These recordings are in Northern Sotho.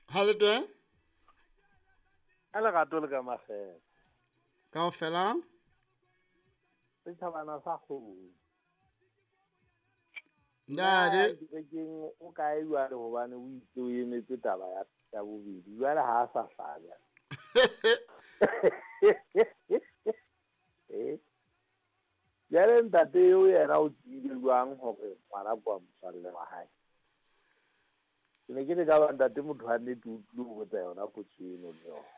Halletwe a lerato le ka magela kaofela setšhabana sa kgomo ntate nna dikekeng o kae jale gobane o itse o emetse taba ya bobedi jale ga a sa hlabja jale ntate eo yena o tsebile jwang gore ngwana kwa motswalle wa hae ke ne ke le ka ba ntate motho a nnete o tlile go botsa yona potso eno le yona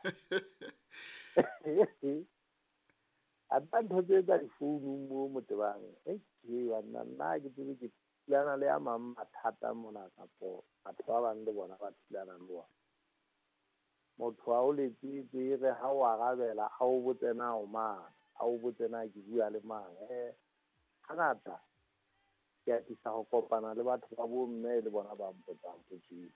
a nna ntho tse tsa difounung mo motebang ke banna nna ke tsebe ke thulana le a mang mathata mona kapo batho ba bang le bona ba thulanang le ona motho a o letsetse re ha o arabela a o botsena o mang a o botsena ke bua le mang hangata ke atisa go kopana le batho ba bomme le bona ba mpotsang potseng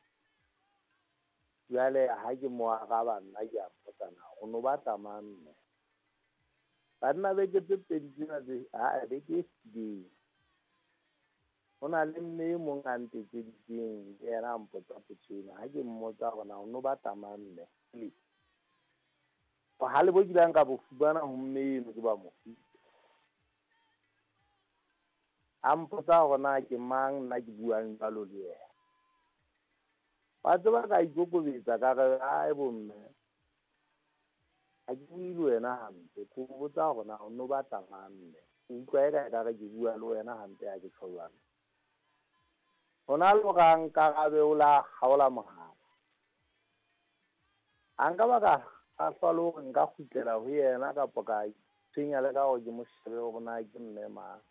jale ha ke mo araba nna ke a mpotsana o no batla mang mme banna beke tse pedi tsena tse beke e fetileng go na le mme mong a ntetseditseng le yena a mpotsa potseng ha ke mmotsa gona o no batla mang mme ha le bo kilang ka bofubana ho mme eno ke ba mofi a mpotsa gona ke mang nna ke buang jalo le yena ba tseba ka ikokobetsa ka re a bomme a ke bue le wena hampe ko botsa gona o no batla mang mme o utlwa e ka re ke bua le wena hampe a ke tshwarwana gona le ga nka gabe o la kgaola mogala a nka ba ka a tlhole gore nka kgutlela ho yena kapo ka tshwenya le ka gore ke mo shebe gore na ke mme mang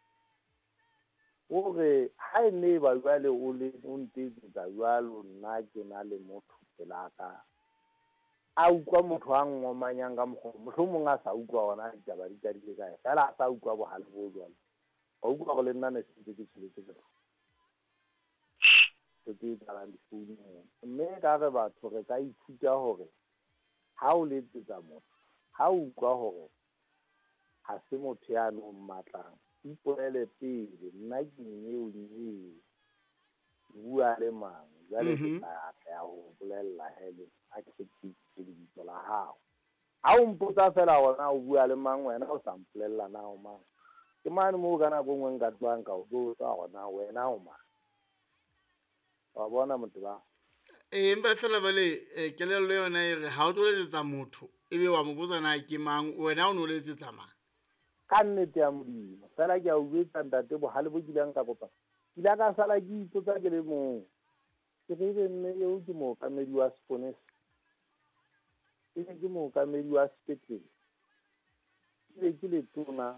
gore ha e ne ba jwale o ntetsetsa jwalo nna ke na le motho pelaka a utlwa motho a ngomanyang ka mokgwa mohlomong a sa utlwa gona ditaba di tadile kae fela a sa utlwa bogale bo jwalo wa utlwa go le nna ne sentse ke tšhelete ke tse tsalang difounung mme ka re batho re ka ithuta gore ha o letsetsa motho ha o utlwa gore ha se motho ya no mmatlang ipolele pele nna ke eo ke bua le mang jwale ke tla ya go bolella hele a ke lebitso la gago ha o mpotsa fela gona o bua le mang wena o sa mpolella na o mang ke mane mo ka nako nngwe nka tloang ka o botsa gona wena o mang wa bona motho ba empa fela bale kelello yona e re ha o tlo letsetsa motho ebe wa mo botsa na ke mang wena o no letsetsa mang ka nnete ya modimo fela ke a o betsa ntate bohale bo kilang ka kopa kila ka sala ke ipotsa ke le mong ke re mme eo ke mookamedi wa seponesa ke mookamedi wa sepetlele ke letona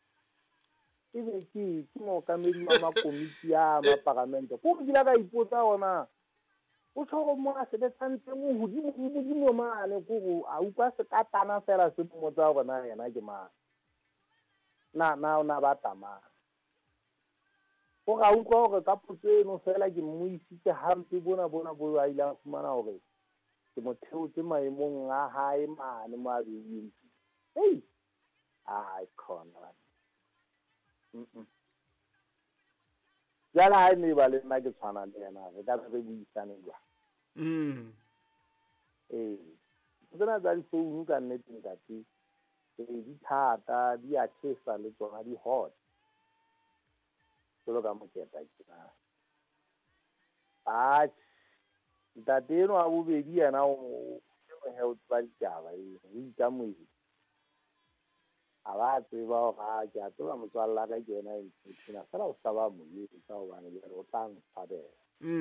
ke mookamedi wa makomiti ya maparamente ko ke kila ka ipotsa ona o tshwaro mo a sebetsanteng o hodimo mane ko go a utlwa sekatana fela se mmotsa gona yena ke mang na ba tamang go ga utlwa gore ka potso eno fela ke mmoisitse hampe bona bo a ile a fumana gore ke motheotse maemong a hae mane mo a beileng hei a khona jala ha ne ba le nna ke tshwana le yena re ka re buisane jwang tsena tsa difounu ka nneteng ka tse di thata di a tshesa le tsona di hot jalo ka moketa ke na ntate eno a bobedi yena o he o tseba ditaba o itamoile a ba tseba gore ke a tseba motswalle ka ke yena ena fela o sa ba moyedi ka gobane jale o tla ntshwabela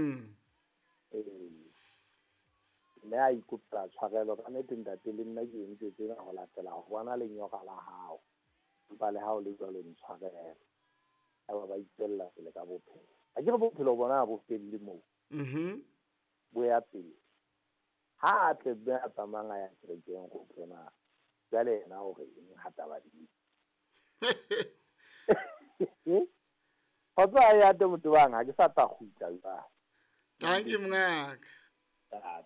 mme a ikopela tshwarelo ka nnete ntate le nna ke entse tsena go latela go bona lenyoka la gago empa le ga o le jalo ntshwarela a ba itswelela pele ka bophelo a ke re bophelo bona a bo fedile moo bo ya pele ha a tle be a tsamayang a ya kerekeng go tsena jale yena gore eng gatabadile kgotsa a yate motho bang ga ke sa ta kgutla jang tanki mngaka